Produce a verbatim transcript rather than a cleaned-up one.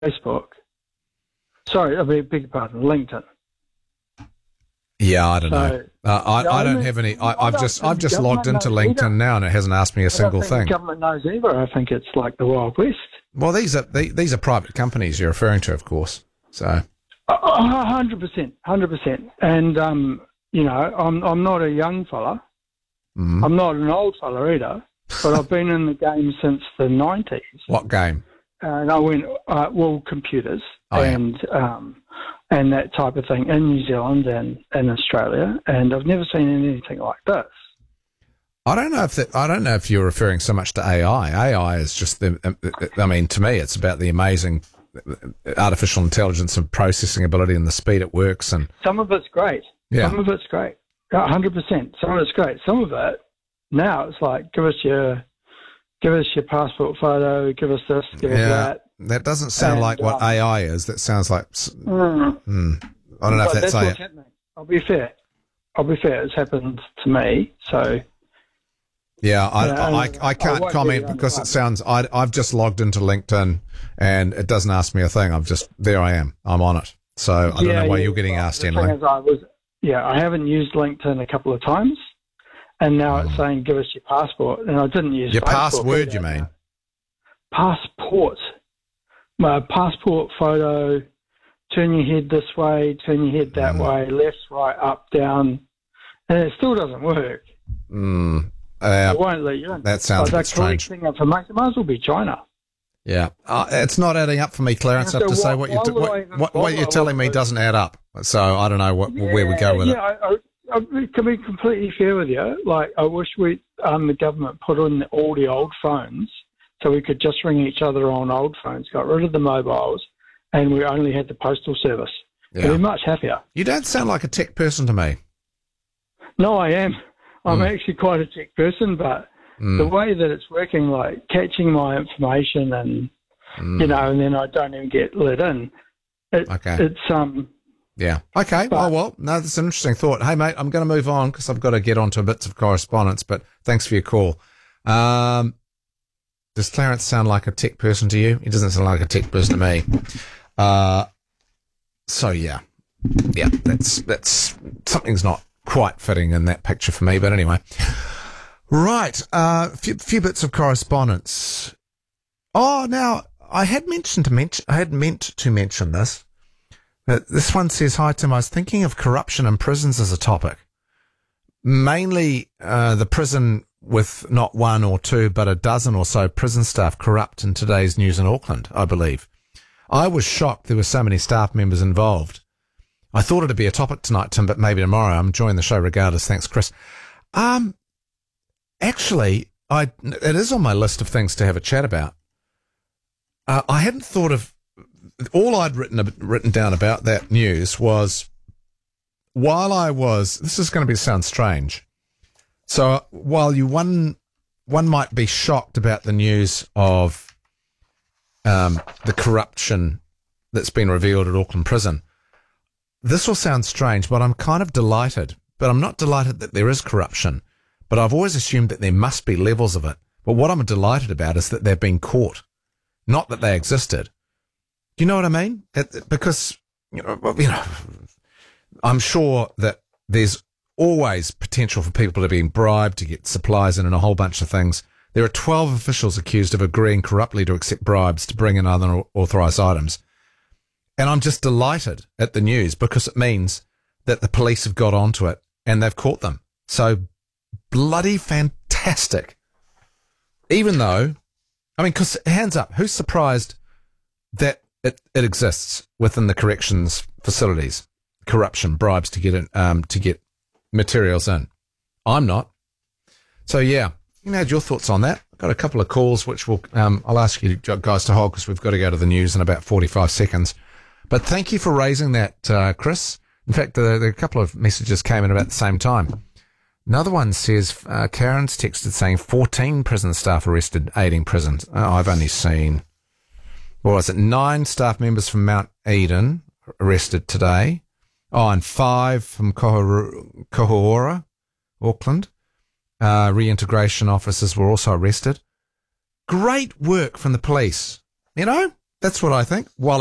Facebook. Sorry, I beg beg your pardon, LinkedIn. Yeah, I don't So, know. Uh, I, I don't have any. I, I've just I've just logged into LinkedIn now, and it hasn't asked me a single I don't think thing. the government knows either. I think it's like the Wild West. Well, these are they, these are private companies you're referring to, of course. So, A hundred percent, hundred percent. And um, you know, I'm I'm not a young fella. mm. I'm not an old fella either. But I've been in the game since the nineties. What game? And I went uh, well, computers Oh, and yeah. um, and that type of thing in New Zealand and in Australia. And I've never seen anything like this. I don't know if that, I don't know if you're referring so much to A I. A I is just the. I mean, to me, it's about the amazing artificial intelligence and processing ability and the speed it works. And some of it's great. Yeah. Some of it's great. A hundred percent. Some of it's great. Some of it now it's like give us your give us your passport photo. Give us this. Give yeah, us that. That doesn't sound and, like what um, A I is. That sounds like. Mm, Mm, I don't know but if that's, that's A I. what's happening. I'll be fair. I'll be fair. It's happened to me. So. Yeah, I, Yeah, I, and I, I can't won't comment be because it unbiased. sounds. I, I've just logged into LinkedIn and it doesn't ask me a thing. I'm just there. I am. I'm on it. So I don't Yeah, know why yeah, you're getting well, asked the thing anything. is I was, yeah, I haven't used LinkedIn a couple of times, and now it's saying give us your passport, and I didn't use Mm. Your Facebook password, either. you mean? Passport. My passport photo. Turn your head this way. Turn your head that Mm. way. Left, right, up, down, and it still doesn't work. Mm, uh, It won't let you in. that sounds a Like, bit strange. Collecting information. It might as well be China. Yeah, uh, it's not adding up for me, Clarence. I have So to say why- what you're why t- would I what, even what, what bother? you're telling me I- doesn't add up. So I don't know what where we go with yeah, it. I, I, I can be completely fair with you. Like, I wish we, um, the government put in all the old phones so we could just ring each other on old phones, got rid of the mobiles, and we only had the postal service. Yeah. We'd be much happier. You don't sound like a tech person to me. No, I am. I'm Mm. actually quite a tech person, but Mm. the way that it's working, like catching my information and, Mm. you know, and then I don't even get let in. It, Okay. It's, um, Yeah. Okay. But- oh, well, no, that's an interesting thought. Hey, mate, I'm going to move on because I've got to get on to bits of correspondence, but thanks for your call. Um, does Clarence sound like a tech person to you? He doesn't sound like a tech person to me. Uh, so, yeah. Yeah, that's, that's, something's not quite fitting in that picture for me, but anyway. Right. A uh, few, few bits of correspondence. Oh, now, I had mentioned to mention, I had meant to mention this. Uh, this one says, hi, Tim. I was thinking of corruption in prisons as a topic. Mainly uh, the prison with not one or two, but a dozen or so prison staff corrupt in today's news in Auckland, I believe. I was shocked there were so many staff members involved. I thought it'd be a topic tonight, Tim, but maybe tomorrow. I'm enjoying the show regardless. Thanks, Chris. Um, actually, I it is on my list of things to have a chat about. Uh, I hadn't thought of all I'd written written down about that news was while I was, this is going to be sound strange. So while you one one might be shocked about the news of um, the corruption that's been revealed at Auckland Prison, this will sound strange, but I'm kind of delighted. But I'm not delighted that there is corruption. But I've always assumed that there must be levels of it. But what I'm delighted about is that they've been caught, not that they existed. Do you know what I mean? It, because, you know, well, you know, I'm sure that there's always potential for people to be bribed, to get supplies in and a whole bunch of things. There are twelve officials accused of agreeing corruptly to accept bribes to bring in unauthorised items. And I'm just delighted at the news because it means that the police have got onto it and they've caught them. So bloody fantastic. Even though, I mean, because hands up, who's surprised that it, it exists within the corrections facilities? Corruption, bribes to get in, um, to get materials in. I'm not. So yeah, you can add your thoughts on that. I've got a couple of calls which will um, I'll ask you guys to hold because we've got to go to the news in about forty-five seconds. But thank you for raising that, uh, Chris. In fact, the, the, a couple of messages came in about the same time. Another one says, uh, Karen's texted saying fourteen prison staff arrested aiding prison. Oh, I've only seen, what was it, nine staff members from Mount Eden arrested today. Oh, and five from Kohoora, Kohoora Auckland. Uh, reintegration officers were also arrested. Great work from the police. You know, That's what I think. While